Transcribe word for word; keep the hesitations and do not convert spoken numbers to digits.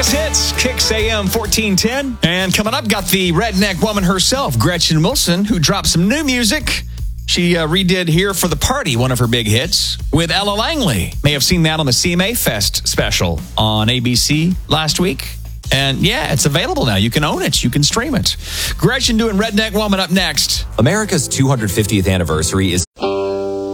Greatest Hits, Kicks A M fourteen ten. And coming up, got the redneck woman herself, Gretchen Wilson, who dropped some new music. She uh, redid Here for the Party, one of her big hits, with Ella Langley. May have seen that on the C M A Fest special on A B C last week. And yeah, it's available now. You can own it. You can stream it. Gretchen doing Redneck Woman up next. America's two hundred fiftieth anniversary is